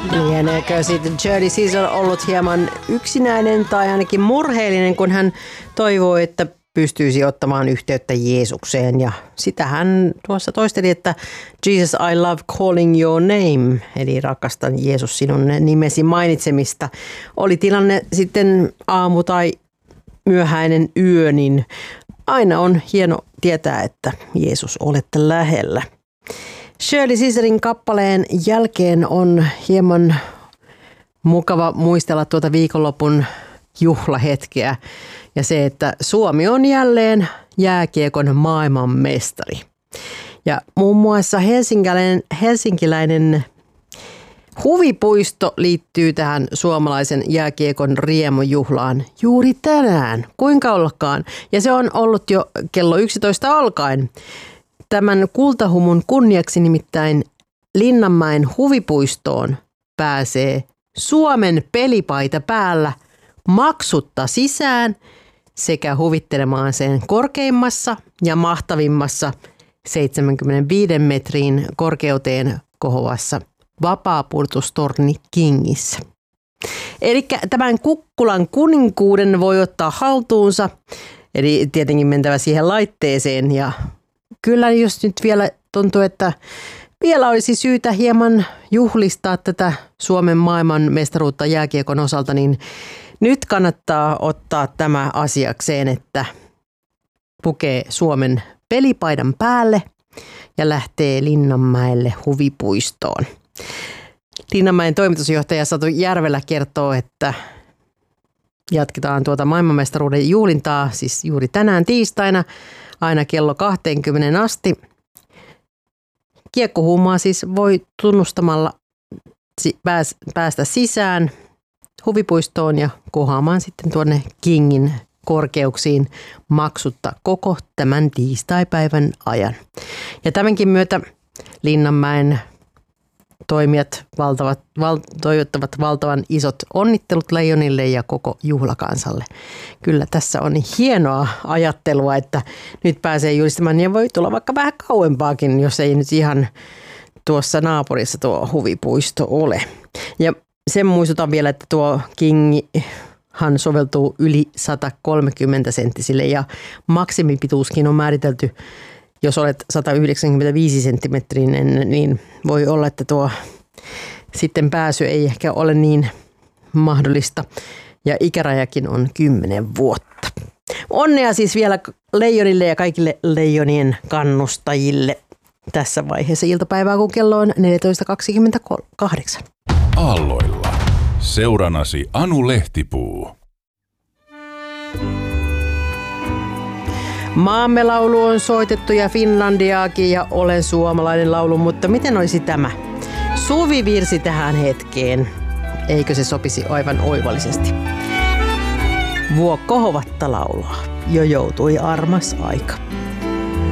Lieneekö sitten Judy Caesar ollut hieman yksinäinen tai ainakin murheellinen, kun hän toivoi, että pystyisi ottamaan yhteyttä Jeesukseen. Ja sitä hän tuossa toisteli, että Jesus, I love calling your name, eli rakastan Jeesus sinun nimesi mainitsemista. Oli tilanne sitten aamu tai myöhäinen yö, niin aina on hieno tietää, että Jeesus olette lähellä. Shirley Caesarin kappaleen jälkeen on hieman mukava muistella tuota viikonlopun juhlahetkeä ja se, että Suomi on jälleen jääkiekon maailmanmestari. Ja muun muassa helsinkiläinen huvipuisto liittyy tähän suomalaisen jääkiekon riemujuhlaan juuri tänään. Kuinka ollakaan? Ja se on ollut jo kello 11 alkaen. Tämän kultahumun kunniaksi nimittäin Linnanmäen huvipuistoon pääsee Suomen pelipaita päällä maksutta sisään sekä huvittelemaan sen korkeimmassa ja mahtavimmassa 75 metrin korkeuteen kohoavassa vapaapudotustorni Kingissä. Eli tämän kukkulan kuninkuuden voi ottaa haltuunsa, eli tietenkin mentävä siihen laitteeseen. Ja kyllä jos nyt vielä tuntuu, että vielä olisi syytä hieman juhlistaa tätä Suomen maailmanmestaruutta jääkiekon osalta, niin nyt kannattaa ottaa tämä asiakseen, että pukee Suomen pelipaidan päälle ja lähtee Linnanmäelle huvipuistoon. Linnanmäen toimitusjohtaja Satu Järvelä kertoo, että jatketaan tuota maailmanmestaruuden juhlintaa, siis juuri tänään tiistaina aina kello 20 asti. Kiekkohuumaa siis voi tunnustamalla päästä sisään huvipuistoon ja kohaamaan sitten tuonne Kingin korkeuksiin maksutta koko tämän tiistaipäivän ajan. Ja tämänkin myötä Linnanmäen toimijat toivottavat valtavan isot onnittelut Leijonille ja koko juhlakansalle. Kyllä tässä on hienoa ajattelua, että nyt pääsee julistamaan ja voi tulla vaikka vähän kauempaakin, jos ei nyt ihan tuossa naapurissa tuo huvipuisto ole. Ja sen muistutan vielä, että tuo Kingihan soveltuu yli 130 senttisille ja maksimipituuskin on määritelty. Jos olet 195 senttimetrinen, niin voi olla, että tuo sitten pääsy ei ehkä ole niin mahdollista. Ja ikärajakin on 10 vuotta. Onnea siis vielä Leijonille ja kaikille Leijonien kannustajille tässä vaiheessa iltapäivää, kun kello on 14.28. Aalloilla. Seuranasi Anu Lehtipuu. Maamme laulu on soitettu ja Finlandiaakin ja Olen suomalainen laulu, mutta miten olisi tämä suvivirsi tähän hetkeen? Eikö se sopisi aivan oivallisesti? Vuokko Hovatta laulaa, jo joutui armas aika.